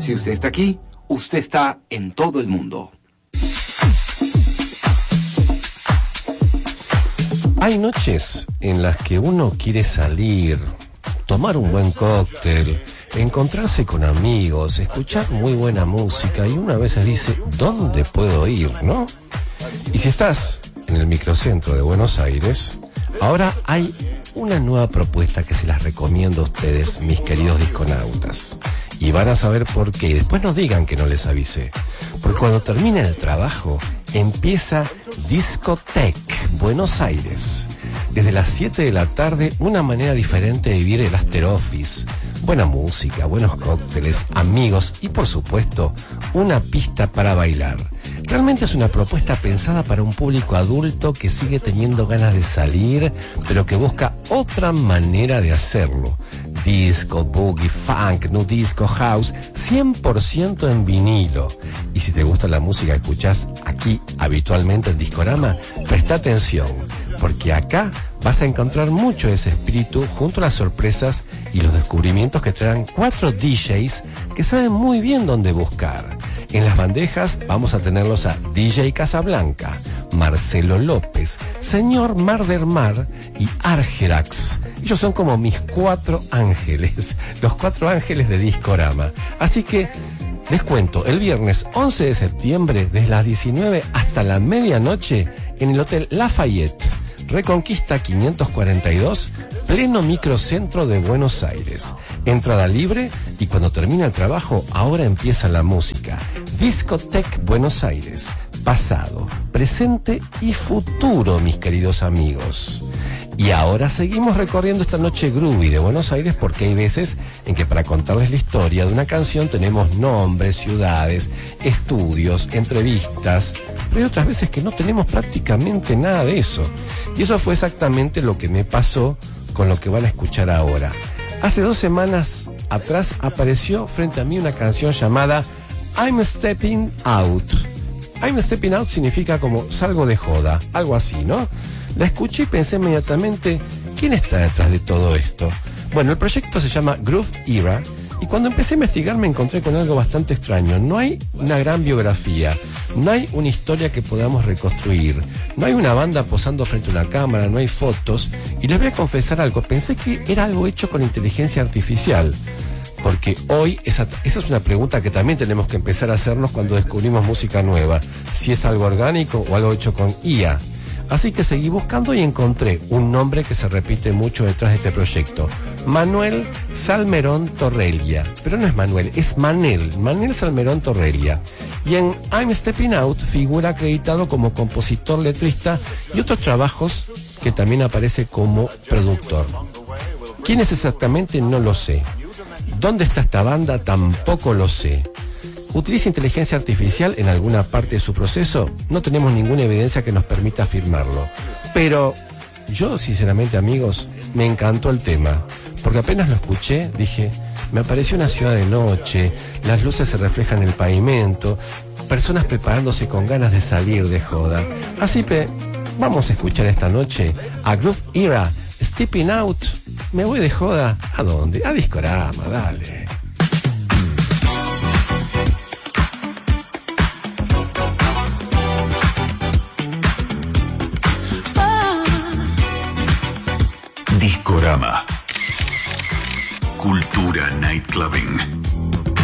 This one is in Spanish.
Si usted está aquí, usted está en todo el mundo. Hay noches en las que uno quiere salir, tomar un buen cóctel, encontrarse con amigos, escuchar muy buena música y uno a veces dice, ¿dónde puedo ir, no? Y si estás en el microcentro de Buenos Aires, ahora hay una nueva propuesta que se las recomiendo a ustedes, mis queridos disconautas. Y van a saber por qué. Y después no digan que no les avisé. Porque cuando termina el trabajo, empieza Discotec Buenos Aires. Desde las 7 de la tarde, una manera diferente de vivir el after office. Buena música, buenos cócteles, amigos y por supuesto, una pista para bailar. Realmente es una propuesta pensada para un público adulto que sigue teniendo ganas de salir, pero que busca otra manera de hacerlo. Disco, boogie, funk, nu disco, house, 100% en vinilo. Y si te gusta la música que escuchás aquí habitualmente en Discorama, presta atención, porque acá vas a encontrar mucho de ese espíritu junto a las sorpresas y los descubrimientos que traerán 4 DJs que saben muy bien dónde buscar. En las bandejas vamos a tenerlos a DJ Casablanca, Marcelo López, Señor Mar del Mar y Argerax. Ellos son como mis 4 ángeles, los 4 ángeles de Discorama. Así que les cuento, el viernes 11 de septiembre, desde las 19 hasta la medianoche, en el Hotel Lafayette, Reconquista 542, pleno microcentro de Buenos Aires. Entrada libre y cuando termina el trabajo, ahora empieza la música. Discotec Buenos Aires. Pasado, presente y futuro, mis queridos amigos. Y ahora seguimos recorriendo esta noche groovy de Buenos Aires porque hay veces en que para contarles la historia de una canción tenemos nombres, ciudades, estudios, entrevistas, pero hay otras veces que no tenemos prácticamente nada de eso. Y eso fue exactamente lo que me pasó con lo que van a escuchar ahora. Hace 2 semanas atrás apareció frente a mí una canción llamada I'm Stepping Out. I'm Stepping Out significa como salgo de joda, algo así, ¿no? La escuché y pensé inmediatamente, ¿quién está detrás de todo esto? Bueno, el proyecto se llama Groove Era y cuando empecé a investigar me encontré con algo bastante extraño. No hay una gran biografía, no hay una historia que podamos reconstruir, no hay una banda posando frente a una cámara, no hay fotos. Y les voy a confesar algo, pensé que era algo hecho con inteligencia artificial. Porque hoy esa es una pregunta que también tenemos que empezar a hacernos cuando descubrimos música nueva. Si es algo orgánico o algo hecho con IA. Así que seguí buscando y encontré un nombre que se repite mucho detrás de este proyecto. Manuel Salmerón Torrelia. Pero no es Manuel, es Manel Salmerón Torrelia. Y en I'm Stepping Out figura acreditado como compositor, letrista y otros trabajos que también aparece como productor. ¿Quién es exactamente? No lo sé. ¿Dónde está esta banda? Tampoco lo sé. ¿Utiliza inteligencia artificial en alguna parte de su proceso? No tenemos ninguna evidencia que nos permita afirmarlo. Pero yo, sinceramente, amigos, me encantó el tema. Porque apenas lo escuché, dije, me apareció una ciudad de noche, las luces se reflejan en el pavimento, personas preparándose con ganas de salir de joda. Así que vamos a escuchar esta noche a Groove Era, Stepping Out. Me voy de joda. ¿A dónde? A Discorama, dale. Discorama. Cultura Nightclubbing.